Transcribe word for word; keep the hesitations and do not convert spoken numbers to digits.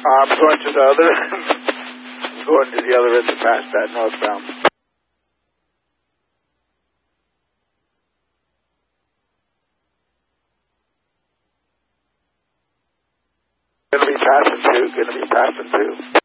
I'm going to the other, going to the other end to pass that northbound. Gonna be passing two, gonna be passing two.